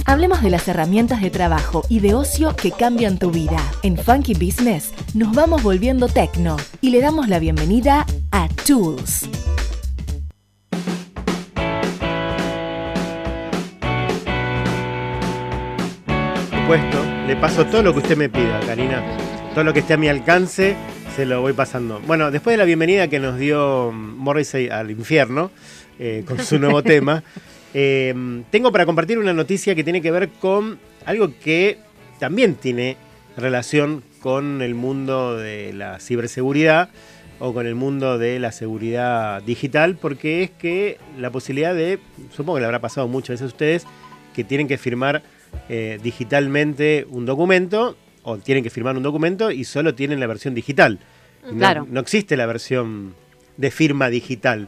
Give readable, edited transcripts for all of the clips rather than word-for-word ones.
Hablemos de las herramientas de trabajo y de ocio que cambian tu vida. En Funky Business nos vamos volviendo tecno y le damos la bienvenida a Tools. Puesto, le paso todo lo que usted me pida, Karina. Todo lo que esté a mi alcance, se lo voy pasando. Bueno, después de la bienvenida que nos dio Morrissey al infierno, con su nuevo tema, tengo para compartir una noticia que tiene que ver con algo que también tiene relación con el mundo de la ciberseguridad o con el mundo de la seguridad digital, porque es que la posibilidad de, supongo que le habrá pasado muchas veces a ustedes, que tienen que firmar digitalmente un documento, o tienen que firmar un documento y solo tienen la versión digital. Claro. No existe la versión de firma digital.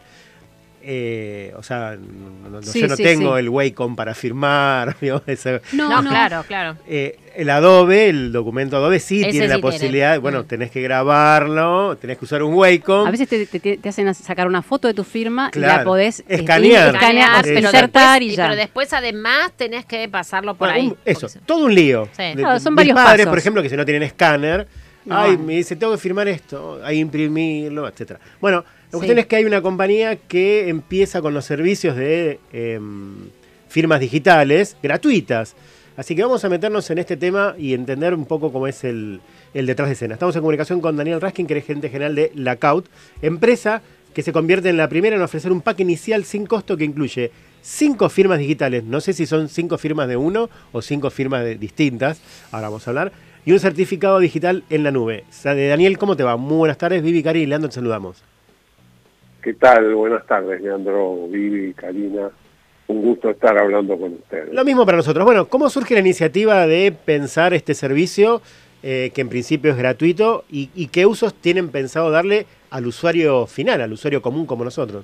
O sea, yo no tengo el Wacom para firmar. No, claro. El Adobe, el documento Adobe sí Ese tiene la sí posibilidad, bueno, tenés que grabarlo, tenés que usar un Wacom. A veces te hacen sacar una foto de tu firma, Claro. y la podés escanear, insertar y ya. Pero después además tenés que pasarlo por ahí. Todo un lío. Sí. Claro, son Mis varios padres, pasos. por ejemplo, que si no tienen escáner, No. me dice, tengo que firmar esto, hay imprimirlo, etcétera. Bueno, la cuestión es que hay una compañía que empieza con los servicios de firmas digitales gratuitas. Así que vamos a meternos en este tema y entender un poco cómo es el detrás de escena. Estamos en comunicación con Daniel Raskin, que es gerente general de Lakout, empresa que se convierte en la primera en ofrecer un pack inicial sin costo que incluye 5 firmas digitales. No sé si son 5 firmas de uno o 5 firmas distintas, ahora vamos a hablar, y un certificado digital en la nube. Daniel, ¿cómo te va? Muy buenas tardes, Vivi, Cari y Leandro, te saludamos. ¿Qué tal? Buenas tardes, Leandro, Vivi, Karina. Un gusto estar hablando con ustedes. Lo mismo para nosotros. Bueno, ¿cómo surge la iniciativa de pensar este servicio, que en principio es gratuito, y qué usos tienen pensado darle al usuario final, al usuario común como nosotros?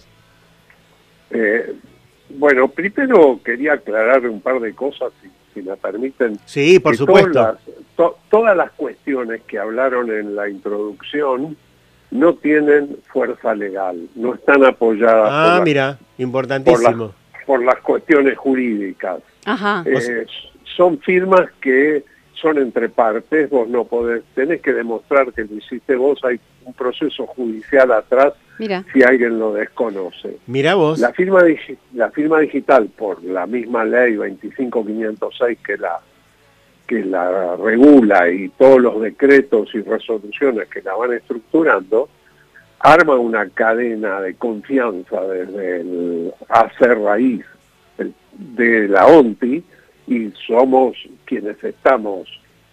Bueno, primero quería aclarar un par de cosas, si me permiten. Sí, por supuesto. Todas las cuestiones que hablaron en la introducción no tienen fuerza legal, no están apoyadas importantísimo. por las cuestiones jurídicas. Ajá. Son firmas que son entre partes, vos no podés, tenés que demostrar que lo hiciste vos, hay un proceso judicial atrás. Mira. Si alguien lo desconoce. Mirá vos. La firma digital, por la misma ley 25506 que la regula, y todos los decretos y resoluciones que la van estructurando, arma una cadena de confianza desde el AC raíz de la ONTI, y somos quienes estamos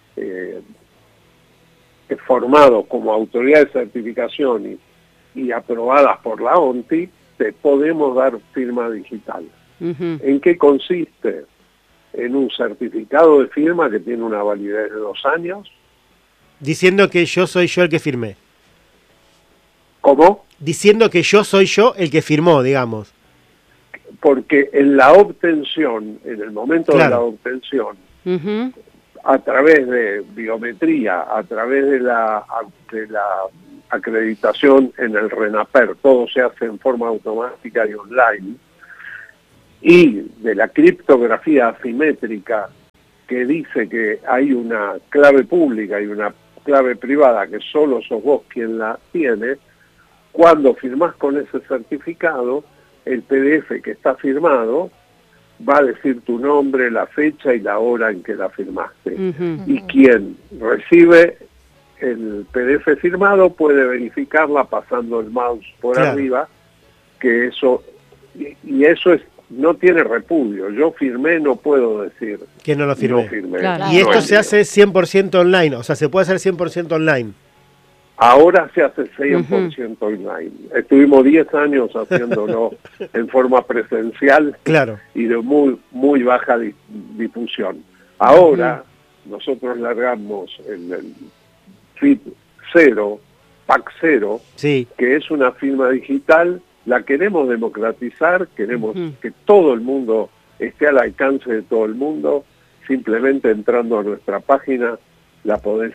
formados como autoridad de certificación y aprobadas por la ONTI, te podemos dar firma digital. Uh-huh. ¿En qué consiste? En un certificado de firma que tiene una validez de 2 años. Diciendo que yo soy yo el que firmé. ¿Cómo? Diciendo que yo soy yo el que firmó, digamos. Porque en la obtención, en el momento de la obtención, uh-huh, a través de biometría, a través de la acreditación en el RENAPER, todo se hace en forma automática y online, y de la criptografía asimétrica, que dice que hay una clave pública y una clave privada que solo sos vos quien la tiene. Cuando firmás con ese certificado, el PDF que está firmado va a decir tu nombre, la fecha y la hora en que la firmaste. uh-huh. Y quien recibe el PDF firmado puede verificarla pasando el mouse por arriba, que eso, y eso no tiene repudio. Yo firmé, no puedo decir que no lo firmé. No firmé. Claro. Y esto se hace 100% online, o sea, se puede hacer 100% online. Ahora se hace 100% online. Estuvimos 10 años haciéndolo en forma presencial, claro, y de muy baja difusión. Ahora nosotros largamos el FIT 0, PAC 0, sí, que es una firma digital. La queremos democratizar, queremos que todo el mundo esté al alcance de todo el mundo. Simplemente entrando a nuestra página la podés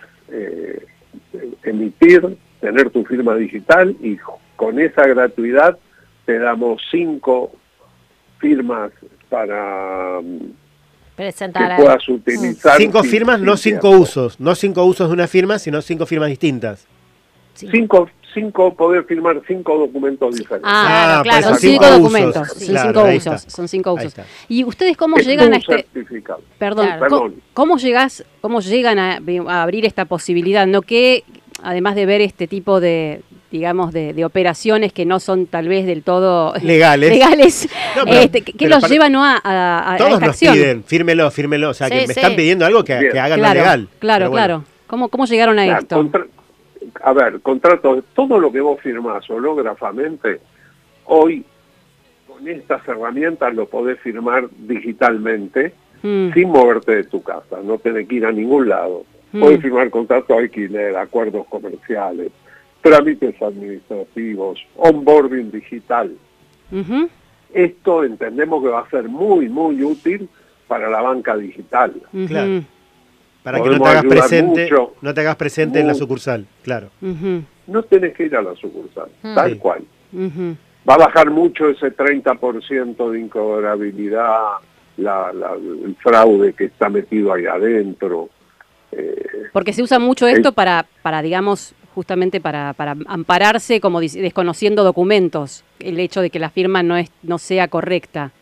emitir, tener tu firma digital, y con esa gratuidad te damos 5 firmas para presentar que puedas utilizar. 5 firmas, no 5 usos. No 5 usos de una firma, sino 5 firmas distintas. 5 poder firmar 5 documentos diferentes. Claro, son 5 documentos, son 5 usos. ¿Y ustedes cómo llegan a este certificado? Perdón. ¿Cómo llegan a abrir esta posibilidad? No que además de ver este tipo de, digamos, de operaciones que no son tal vez del todo legales, no, ¿qué los lleva a todos esta nos acción? piden, fírmelo, o sea, que me están pidiendo algo que hagan lo legal. Claro. ¿Cómo llegaron a esto? Contratos, todo lo que vos firmás hológrafamente, hoy con estas herramientas lo podés firmar digitalmente sin moverte de tu casa, no tenés que ir a ningún lado. Podés firmar contratos de alquiler, acuerdos comerciales, trámites administrativos, onboarding digital. Esto entendemos que va a ser muy, muy útil para la banca digital. Claro. Para que no te hagas presente en la sucursal, claro. No tenés que ir a la sucursal, tal cual. Va a bajar mucho ese 30% de incobrabilidad, el fraude que está metido ahí adentro. Porque se usa mucho esto para digamos, justamente para ampararse como desconociendo documentos, el hecho de que la firma no sea correcta.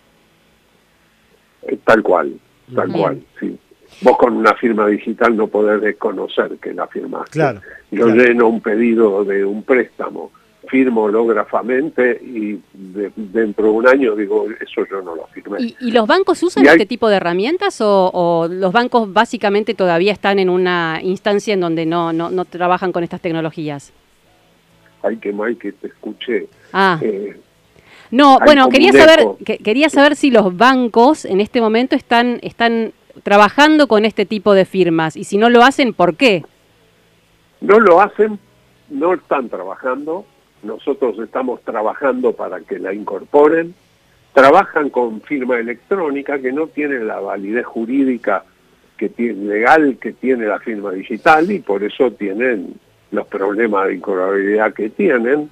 Tal cual, sí. Vos con una firma digital no podés desconocer que la firmaste. Claro. Yo lleno un pedido de un préstamo, firmo hológrafamente y dentro de un año digo, eso yo no lo firmé. ¿Y los bancos usan este tipo de herramientas o los bancos básicamente todavía están en una instancia en donde no trabajan con estas tecnologías? Ay, qué mal que te escuché. No, bueno, quería saber si los bancos en este momento están trabajando con este tipo de firmas y si no lo hacen, ¿por qué? No lo hacen, no están trabajando. Nosotros estamos trabajando para que la incorporen. Trabajan con firma electrónica que no tiene la validez jurídica legal que tiene la firma digital y por eso tienen los problemas de incobrabilidad que tienen.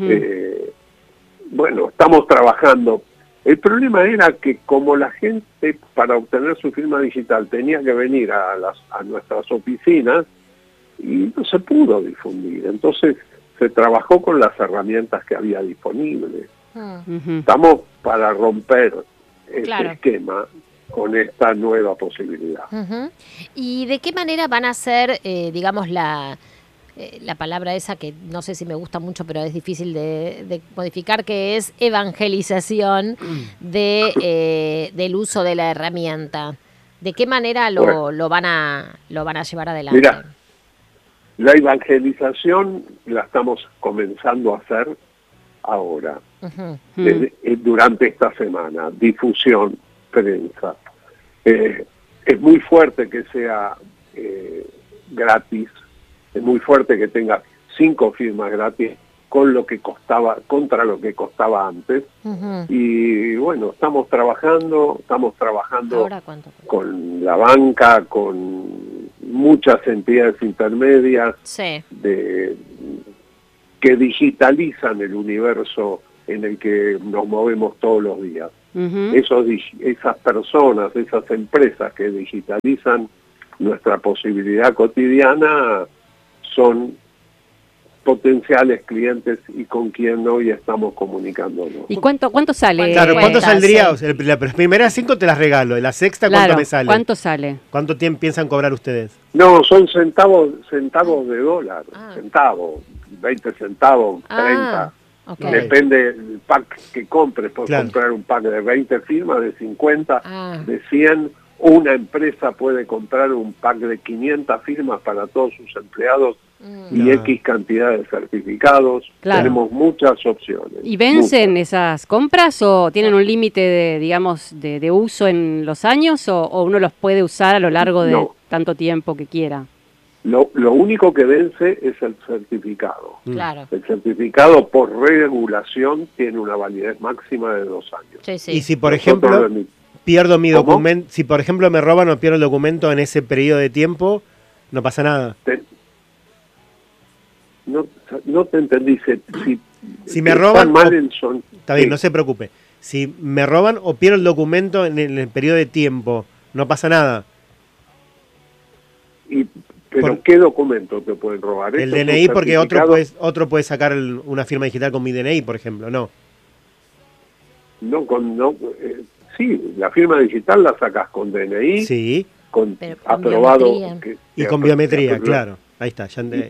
Bueno, estamos trabajando. El problema era que como la gente para obtener su firma digital tenía que venir a nuestras oficinas y no se pudo difundir. Entonces se trabajó con las herramientas que había disponibles. Estamos para romper este esquema con esta nueva posibilidad. ¿Y de qué manera van a hacer, digamos, la palabra esa que no sé si me gusta mucho, pero es difícil de modificar, que es evangelización del uso de la herramienta? ¿De qué manera lo van a llevar adelante? Mirá, la evangelización la estamos comenzando a hacer ahora, durante esta semana, difusión, prensa. Es muy fuerte que sea gratis, es muy fuerte que tenga 5 firmas gratis contra lo que costaba antes. Y bueno, estamos trabajando con la banca, con muchas entidades intermedias que digitalizan el universo en el que nos movemos todos los días. Esas personas, esas empresas que digitalizan nuestra posibilidad cotidiana son potenciales clientes y con quien hoy estamos comunicándonos. ¿Y cuánto sale? Claro, ¿cuánto saldría? O sea, las primeras 5 te las regalo, la sexta, ¿cuánto me sale? ¿Cuánto sale? ¿Cuánto tiempo piensan cobrar ustedes? No, son centavos de dólar, centavos, 20 centavos, 30. Depende del pack que compres. Puedes comprar un pack de 20 firmas, de 50, de 100. Una empresa puede comprar un pack de 500 firmas para todos sus empleados y X cantidad de certificados. Tenemos muchas opciones. ¿Y vencen esas compras o tienen un límite de uso en los años o uno los puede usar a lo largo de tanto tiempo que quiera? Lo único que vence es el certificado. El certificado por regulación tiene una validez máxima de 2 años. Y si por ejemplo pierdo mi documento, si por ejemplo me roban o pierdo el documento en ese periodo de tiempo, no pasa nada. No te entendí. Si me roban, está bien, no se preocupe. Si me roban o pierdo el documento en el periodo de tiempo, no pasa nada. ¿Pero qué documento te pueden robar? El DNI, porque otro puede sacar una firma digital con mi DNI, por ejemplo, ¿no? Sí, la firma digital la sacas con DNI, sí, con aprobado y con biometría, claro, ahí está.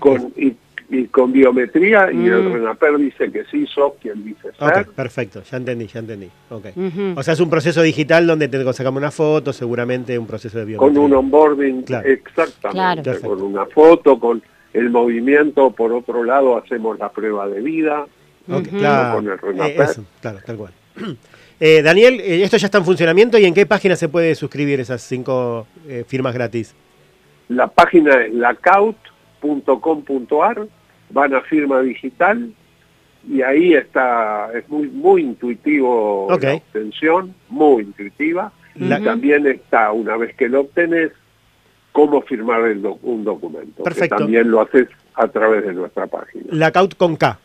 Y con biometría, y el RENAPER dice que sí, sos quien dice ser. Okay, perfecto, ya entendí. Okay. O sea, es un proceso digital donde te sacamos una foto, seguramente un proceso de biometría. Con un onboarding, claro. Exactamente, claro. Con una foto, con el movimiento, por otro lado hacemos la prueba de vida, claro, con el RENAPER. Claro, tal cual. Daniel, esto ya está en funcionamiento, ¿y en qué página se puede suscribir esas 5 firmas gratis? La página es lacaut.com.ar, van a firma digital y ahí está, es muy intuitivo la obtención, muy intuitiva. También está, una vez que lo obtenés, cómo firmar un documento. Perfecto. Que también lo haces a través de nuestra página. Lacaut con K.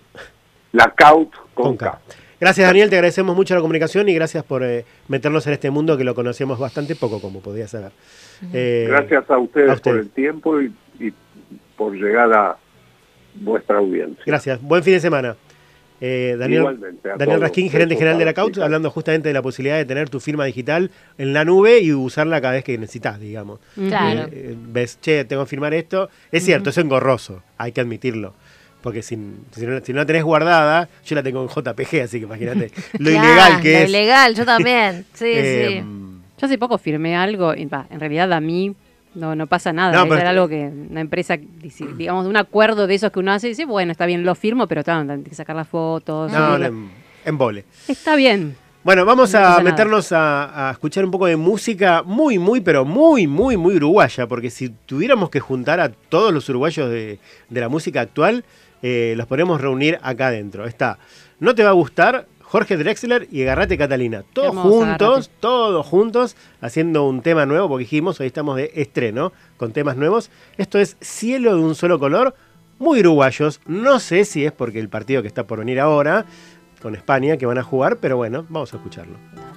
Lacaut con K. Gracias, Daniel, te agradecemos mucho la comunicación y gracias por meternos en este mundo que lo conocemos bastante poco, como podías saber. Gracias a ustedes por el tiempo y por llegar a vuestra audiencia. Gracias. Buen fin de semana. Daniel Raskin, gerente general de Lacaut, hablando justamente de la posibilidad de tener tu firma digital en la nube y usarla cada vez que necesitas, digamos. Claro. Ves, tengo que firmar esto. Es cierto, es engorroso, hay que admitirlo. Porque si no la tenés guardada, yo la tengo en JPG, así que imagínate lo ilegal que es. Lo ilegal, yo también. Sí. Yo hace poco firmé algo, en realidad a mí no pasa nada. Era algo que una empresa, digamos, un acuerdo de esos que uno hace y dice, bueno, está bien, lo firmo, pero claro, hay que sacar las fotos. Embole. Está bien. Bueno, vamos a meternos a escuchar un poco de música pero muy uruguaya, porque si tuviéramos que juntar a todos los uruguayos de la música actual, los podemos reunir acá adentro. Está No Te Va a Gustar, Jorge Drexler y Agarrate Catalina. Todos juntos, haciendo un tema nuevo, porque dijimos, hoy estamos de estreno, con temas nuevos. Esto es Cielo de un Solo Color, muy uruguayos. No sé si es porque el partido que está por venir ahora, con España, que van a jugar, pero bueno, vamos a escucharlo.